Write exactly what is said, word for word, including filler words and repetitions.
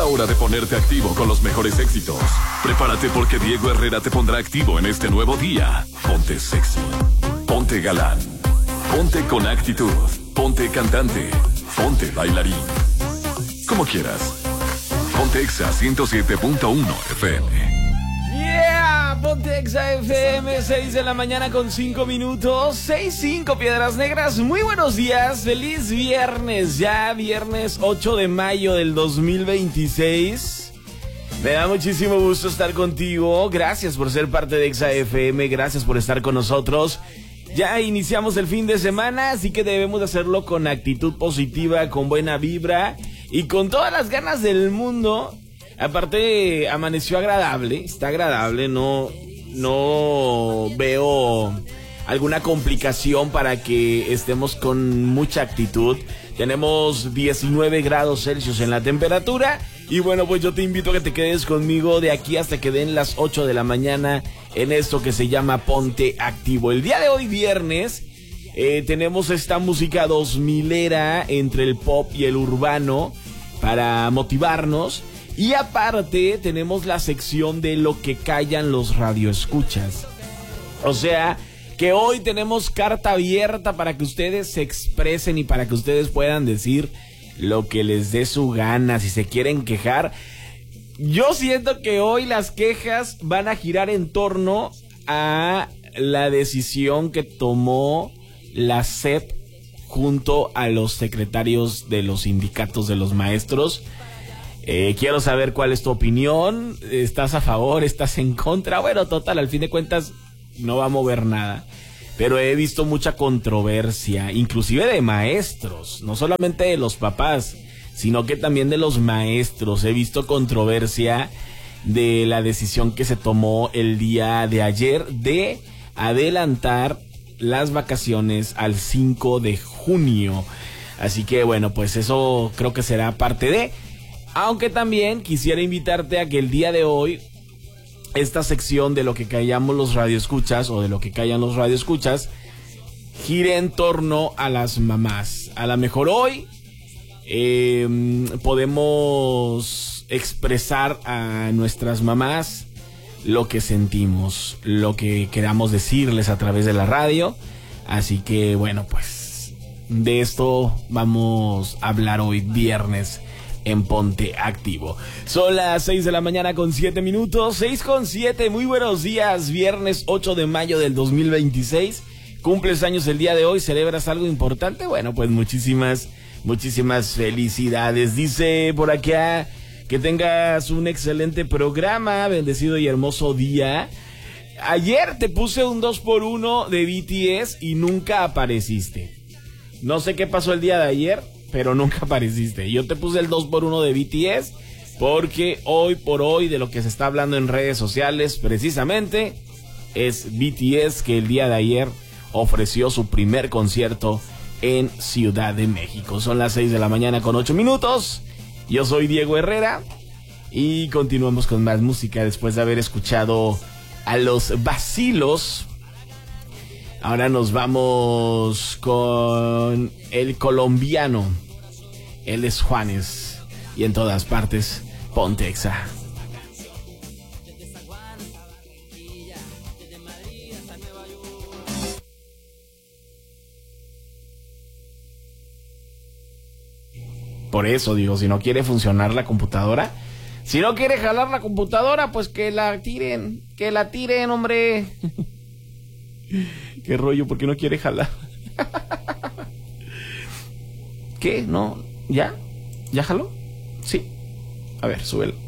hora de ponerte activo con los mejores éxitos. Prepárate porque Diego Herrera te pondrá activo en este nuevo día. Ponte sexy, ponte galán, ponte con actitud, ponte cantante, ponte bailarín. Como quieras. Ponte Exa ciento siete punto uno F M. Yeah, Ponte Exa F M, seis de la mañana con cinco minutos, seis cinco Piedras Negras. Muy buenos días, feliz viernes, ya viernes ocho de mayo del dos mil veintiséis. Me da muchísimo gusto estar contigo, gracias por ser parte de Exa F M, gracias por estar con nosotros. Ya iniciamos el fin de semana, así que debemos de hacerlo con actitud positiva, con buena vibra y con todas las ganas del mundo. Aparte, amaneció agradable, está agradable, no, no veo alguna complicación para que estemos con mucha actitud. Tenemos diecinueve grados Celsius en la temperatura y bueno, pues yo te invito a que te quedes conmigo de aquí hasta que den las ocho de la mañana en esto que se llama Ponte Activo. El día de hoy, viernes, eh, tenemos esta música dos milera entre el pop y el urbano para motivarnos. Y aparte tenemos la sección de lo que callan los radioescuchas. O sea, que hoy tenemos carta abierta para que ustedes se expresen y para que ustedes puedan decir lo que les dé su gana. Si se quieren quejar, yo siento que hoy las quejas van a girar en torno a la decisión que tomó la S E P junto a los secretarios de los sindicatos de los maestros. Eh, quiero saber cuál es tu opinión. ¿Estás a favor? ¿Estás en contra? Bueno, total, al fin de cuentas no va a mover nada. Pero he visto mucha controversia, inclusive de maestros, no solamente de los papás, sino que también de los maestros. He visto controversia de la decisión que se tomó el día de ayer de adelantar las vacaciones al cinco de junio. Así que bueno, pues eso creo que será parte de... Aunque también quisiera invitarte a que el día de hoy, esta sección de lo que callamos los radioescuchas, o de lo que callan los radioescuchas, gire en torno a las mamás. A lo mejor hoy eh, podemos expresar a nuestras mamás lo que sentimos, lo que queramos decirles a través de la radio. Así que bueno, pues de esto vamos a hablar hoy viernes en Ponte Activo. Son las seis de la mañana con siete minutos, seis con siete, muy buenos días, viernes ocho de mayo del dos mil veintiséis, cumples años el día de hoy, celebras algo importante, bueno, pues muchísimas, muchísimas felicidades. Dice por acá que tengas un excelente programa, bendecido y hermoso día. Ayer te puse un dos por uno de B T S y nunca apareciste. No sé qué pasó el día de ayer, pero nunca apareciste. Yo te puse el dos por uno de B T S porque hoy por hoy de lo que se está hablando en redes sociales precisamente es B T S, que el día de ayer ofreció su primer concierto en Ciudad de México. Son las seis de la mañana con ocho minutos. Yo soy Diego Herrera y continuamos con más música después de haber escuchado a Los Vacilos. Ahora nos vamos con el colombiano. Él es Juanes y en todas partes Ponte Exa. Por eso digo, si no quiere funcionar la computadora, si no quiere jalar la computadora, pues que la tiren, que la tiren, hombre. Qué rollo, ¿por qué no quiere jalar? ¿Qué? ¿No? ¿Ya? ¿Ya jaló? Sí. A ver, súbelo.